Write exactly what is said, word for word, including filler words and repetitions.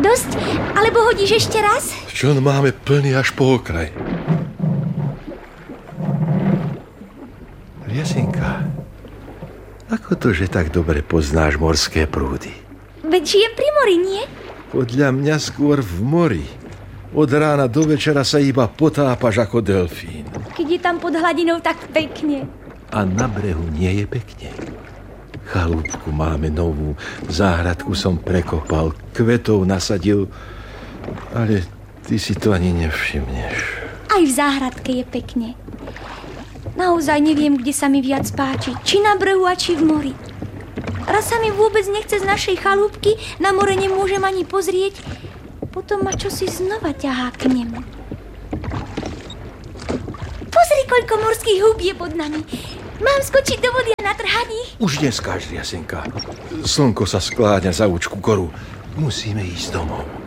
dosť? Alebo hodíš ešte raz? Čo máme plný až po okraj. Riesinka, ako to, že tak dobre poznáš morské prúdy? Veď žijem pri mori, nie? Podľa mňa skôr v mori. Od rána do večera sa iba potápaš ako delfín. Keď je tam pod hladinou tak pekne. A na brehu nie je pekne. Chalúbku máme novú, záhradku som prekopal, kvetov nasadil, ale ty si to ani nevšimneš. Aj v záhradke je pekne. Naozaj neviem, kde sa mi viac páči, či na brehu a či v mori. Raz sa mi vôbec nechce z našej chalúbky, na more nemôžem ani pozrieť, potom ma čosi znova ťahá k nemu. Pozri, koľko morských húb je pod nami. Mám skočiť do vody a natrhať ich? Už neskáž, Jasenka. Slnko sa skláňa za účku goru. Musíme ísť domov.